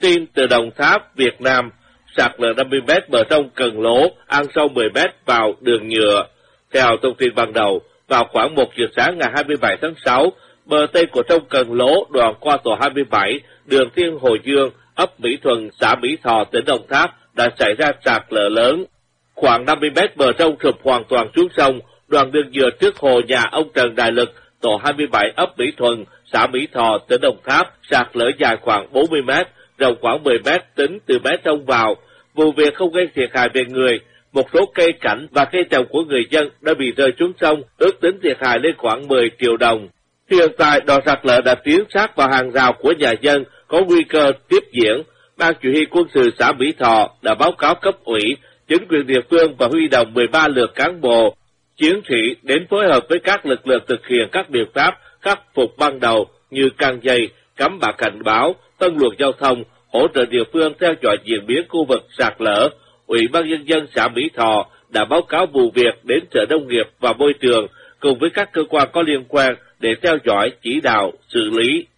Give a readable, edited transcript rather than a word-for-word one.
tin từ Đồng Tháp, Việt Nam, sạt lở 50 mét bờ sông Cần Lỗ, ăn sâu 10 mét vào đường nhựa. Theo thông tin ban đầu, vào khoảng 1 giờ sáng ngày 27 tháng 6, bờ tây của sông Cần Lỗ đoạn qua tổ 27, đường Thiên Hồ Dương, ấp Mỹ Thuận, xã Mỹ Thọ, tỉnh Đồng Tháp đã xảy ra sạt lở lớn. Khoảng 50 mét bờ sông sụp hoàn toàn xuống sông, đoạn đường nhựa trước hồ nhà ông Trần Đại Lực, tổ 27, ấp Mỹ Thuận, xã Mỹ Thọ, tỉnh Đồng Tháp, sạt lở dài khoảng 40 mét, rộng khoảng 10 mét tính từ mé sông vào. Vụ việc không gây thiệt hại về người, một số cây cảnh và cây trồng của người dân đã bị rơi xuống sông, ước tính thiệt hại lên khoảng 10 triệu đồng. Hiện tại, đoạn sạt lở đã tiến sát vào hàng rào của nhà dân, có nguy cơ tiếp diễn. Ban chỉ huy quân sự xã Mỹ Thọ đã báo cáo cấp ủy, chính quyền địa phương và huy động 13 lượt cán bộ, chiến sĩ đến phối hợp với các lực lượng thực hiện các biện pháp khắc phục ban đầu như căng dây, cắm bạt cảnh báo, phân luồng giao thông, hỗ trợ địa phương theo dõi diễn biến khu vực sạt lở. Ủy ban nhân dân xã Mỹ Thọ đã báo cáo vụ việc đến Sở Nông nghiệp và Môi trường cùng với các cơ quan có liên quan để theo dõi, chỉ đạo, xử lý.